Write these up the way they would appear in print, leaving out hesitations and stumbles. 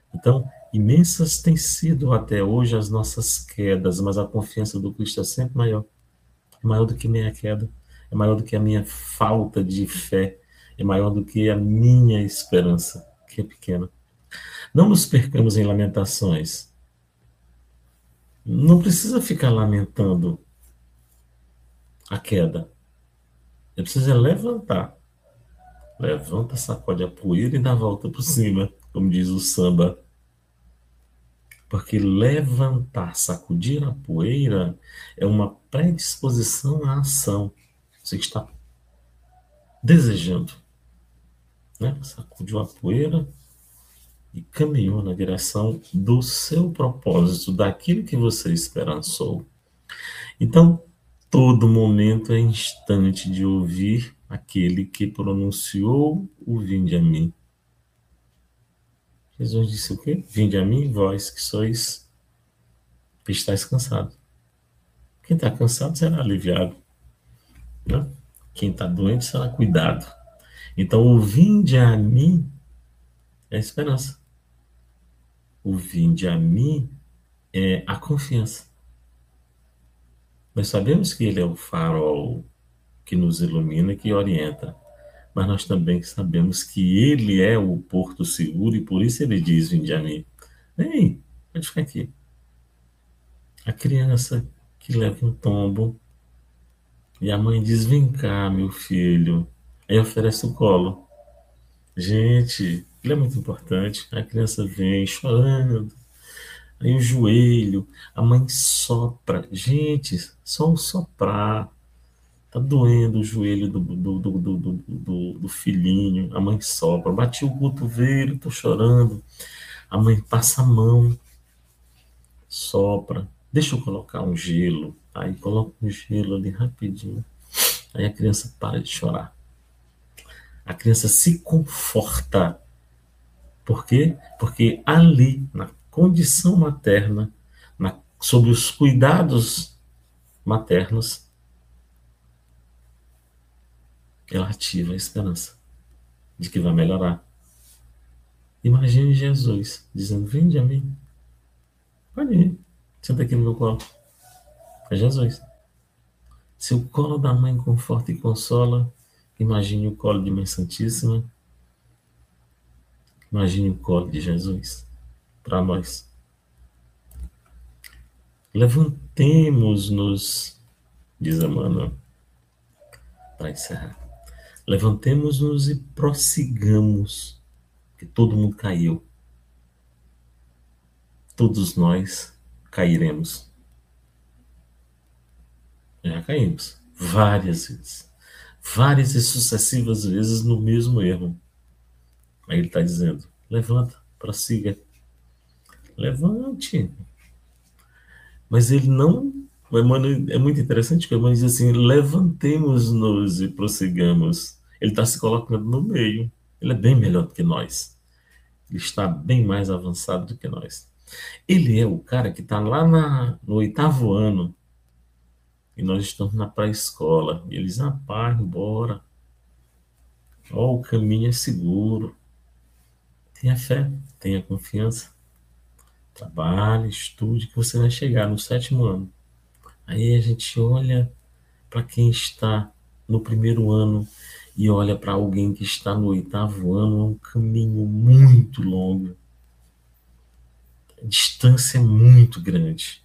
Então, imensas têm sido até hoje as nossas quedas, mas a confiança do Cristo é sempre maior. É maior do que minha queda, é maior do que a minha falta de fé, é maior do que a minha esperança, que é pequena. Não nos percamos em lamentações. Não precisa ficar lamentando a queda. É preciso levantar. Levanta, sacode a poeira e dá a volta por cima, como diz o samba. Porque levantar, sacudir a poeira é uma predisposição à ação. Você está desejando, né? Sacudiu a poeira e caminhou na direção do seu propósito, daquilo que você esperançou. Então, todo momento é instante de ouvir aquele que pronunciou o vinde a mim. Jesus disse o quê? Vinde a mim, vós que sois, que estáis cansados. Quem está cansado será aliviado, né? Quem está doente será cuidado. Então, o vinde a mim é a esperança. O vinde a mim é a confiança. Nós sabemos que ele é o farol que nos ilumina e que orienta, mas nós também sabemos que ele é o porto seguro e por isso ele diz: vinde a mim. Vem, pode ficar aqui. A criança que leva um tombo e a mãe diz: vem cá, meu filho. Aí oferece o colo. Gente, ele é muito importante. A criança vem chorando. Aí o joelho, a mãe sopra. Gente, só o soprar. Tá doendo o joelho do filhinho. A mãe sopra. Bati o cotovelo, tô chorando. A mãe passa a mão, sopra. Deixa eu colocar um gelo. Aí coloca um gelo ali rapidinho. Aí a criança para de chorar. A criança se conforta. Por quê? Porque ali, na condição materna, sob os cuidados maternos, ela ativa a esperança de que vai melhorar. Imagine Jesus dizendo: vinde a mim, pode ir, senta aqui no meu colo. É Jesus. Se o colo da mãe conforta e consola, imagine o colo de Mãe Santíssima, imagine o colo de Jesus para nós. Levantemos-nos, diz Emmanuel, para encerrar. Levantemos-nos e prossigamos, que todo mundo caiu. Todos nós cairemos. Já caímos várias vezes. Várias e sucessivas vezes no mesmo erro. Aí ele está dizendo: levanta, prossiga, levante. Mas ele não. O Emmanuel, é muito interessante que o Emmanuel diz assim: levantemos-nos e prossigamos. Ele está se colocando no meio. Ele é bem melhor do que nós. Ele está bem mais avançado do que nós. Ele é o cara que está lá no oitavo ano e nós estamos na pré-escola. E eles, rapaz, bora. Ó, o caminho é seguro. Tenha fé, tenha confiança. Trabalhe, estude, que você vai chegar no sétimo ano. Aí a gente olha para quem está no primeiro ano e olha para alguém que está no oitavo ano, é um caminho muito longo. A distância é muito grande.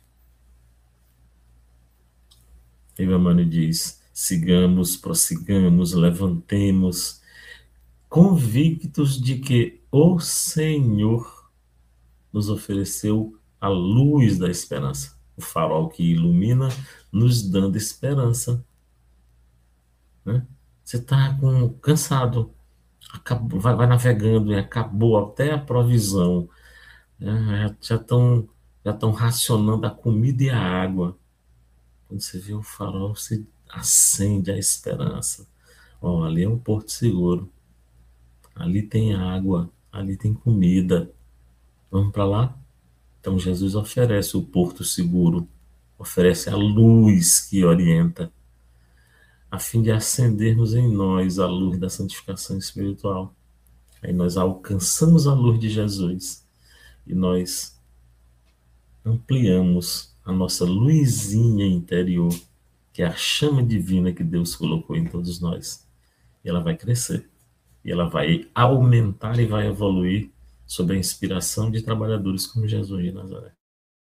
E o Emmanuel diz: sigamos, prossigamos, levantemos, convictos de que o Senhor nos ofereceu a luz da esperança, o farol que ilumina, nos dando esperança. Né? Você está cansado, vai navegando e acabou até a provisão. Né? Já estão racionando a comida e a água. Quando você vê o farol, você acende a esperança. Ó, ali é um porto seguro. Ali tem água, ali tem comida. Vamos para lá? Então Jesus oferece o porto seguro, oferece a luz que orienta, a fim de acendermos em nós a luz da santificação espiritual. Aí nós alcançamos a luz de Jesus, e nós ampliamos a nossa luzinha interior, que é a chama divina que Deus colocou em todos nós. E ela vai crescer. E ela vai aumentar e vai evoluir sob a inspiração de trabalhadores como Jesus de Nazaré.